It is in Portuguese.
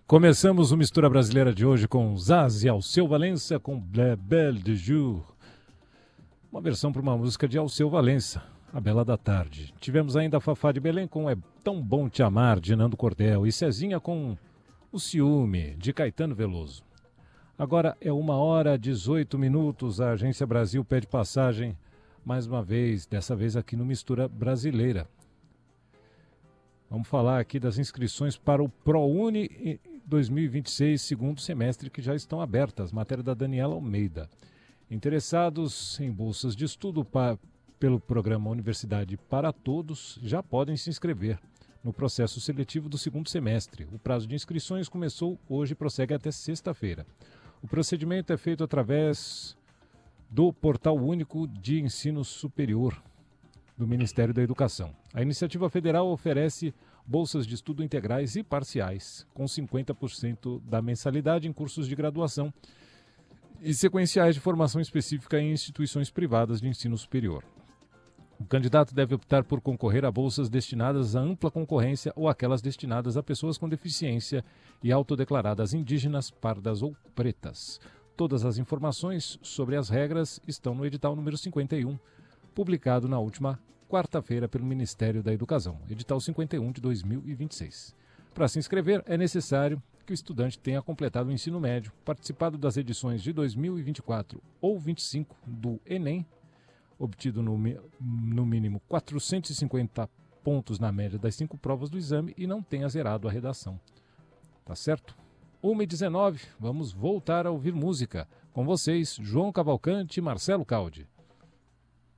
Começamos o Mistura Brasileira de hoje com Zaz e Alceu Valença com La Belle de Jour. Uma versão para uma música de Alceu Valença, A Bela da Tarde. Tivemos ainda a Fafá de Belém com É Tão Bom Te Amar, de Nando Cordel. E Cezinha com O Ciúme, de Caetano Veloso. Agora é 1h18. A Agência Brasil pede passagem mais uma vez, dessa vez aqui no Mistura Brasileira. Vamos falar aqui das inscrições para o ProUni 2026, segundo semestre, que já estão abertas. Matéria da Daniela Almeida. Interessados em bolsas de estudo pelo programa Universidade para Todos já podem se inscrever no processo seletivo do segundo semestre. O prazo de inscrições começou hoje e prossegue até sexta-feira. O procedimento é feito através do Portal Único de Ensino Superior do Ministério da Educação. A iniciativa federal oferece bolsas de estudo integrais e parciais, com 50% da mensalidade em cursos de graduação e sequenciais de formação específica em instituições privadas de ensino superior. O candidato deve optar por concorrer a bolsas destinadas à ampla concorrência ou aquelas destinadas a pessoas com deficiência e autodeclaradas indígenas, pardas ou pretas. Todas as informações sobre as regras estão no edital número 51, publicado na última quarta-feira pelo Ministério da Educação, edital 51 de 2026. Para se inscrever, é necessário que o estudante tenha completado o ensino médio, participado das edições de 2024 ou 25 do Enem, obtido no mínimo 450 pontos na média das 5 provas do exame e não tenha zerado a redação. Tá certo? 1h19, vamos voltar a ouvir música. Com vocês, João Cavalcante e Marcelo Caldi.